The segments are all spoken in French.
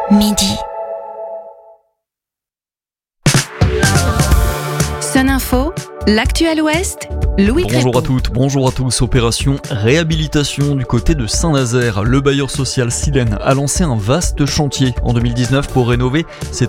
midi. Sun Info, l'actuel Ouest, Louis Crépeau. Bonjour à toutes, bonjour à tous. Opération réhabilitation du côté de Saint-Nazaire. Le bailleur social Silène a lancé un vaste chantier en 2019 pour rénover ses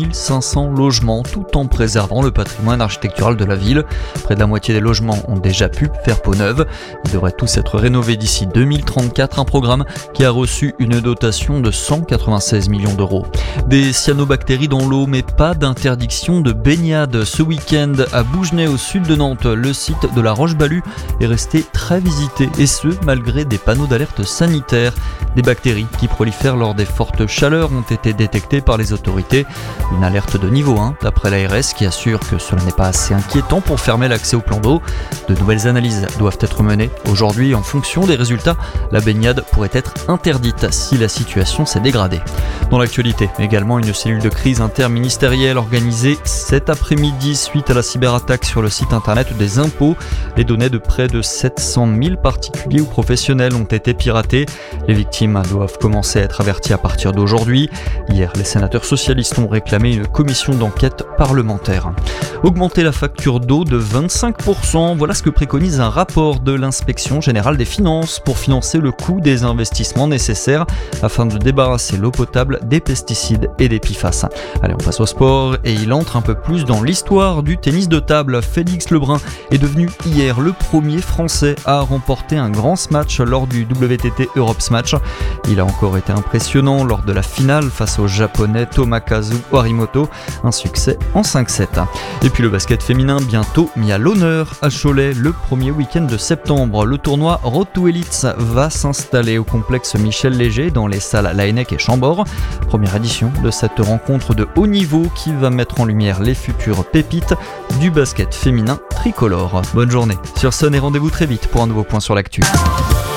3500 logements tout en préservant le patrimoine architectural de la ville. Près de la moitié des logements ont déjà pu faire peau neuve. Ils devraient tous être rénovés d'ici 2034, un programme qui a reçu une dotation de 196 millions d'euros. Des cyanobactéries dans l'eau, mais pas d'interdiction de baignade. Ce week-end à Bougenais au sud de Nantes, le site de la Roche-Balue est resté très visité, et ce malgré des panneaux d'alerte sanitaire. Des bactéries qui prolifèrent lors des fortes chaleurs ont été détectées par les autorités. Une alerte de niveau 1 d'après l'ARS qui assure que cela n'est pas assez inquiétant pour fermer l'accès au plan d'eau. De nouvelles analyses doivent être menées. Aujourd'hui, en fonction des résultats, la baignade pourrait être interdite si la situation s'est dégradée. Dans l'actualité, également une cellule de crise interministérielle organisée cet après-midi suite à la cyberattaque sur le site internet des impôts. Les données de près de 700 000 particuliers ou professionnels ont été piratées. Les victimes doivent commencer à être averties à partir d'aujourd'hui. Hier, les sénateurs socialistes ont réclamé une commission d'enquête parlementaire. Augmenter la facture d'eau de 25%, voilà ce que préconise un rapport de l'Inspection générale des finances pour financer le coût des investissements nécessaires afin de débarrasser l'eau potable des pesticides et des PFAS. Allez, on passe au sport et il entre un peu plus dans l'histoire du tennis de table. Félix Lebrun est devenu hier le premier Français à remporter un grand smash lors du WTT Europe Smash. Il a encore été impressionnant lors de la finale face au japonais Tomokazu Harimoto, un succès en 5-7. Et puis le basket féminin bientôt mis à l'honneur à Cholet le premier week-end de septembre. Le tournoi Road to Elites va s'installer au complexe Michel Léger dans les salles Laennec et Chambord. Première édition de cette rencontre de haut niveau qui va mettre en lumière les futures pépites du basket féminin tricolore. Bonne journée sur Sun et rendez-vous très vite pour un nouveau point sur l'actu.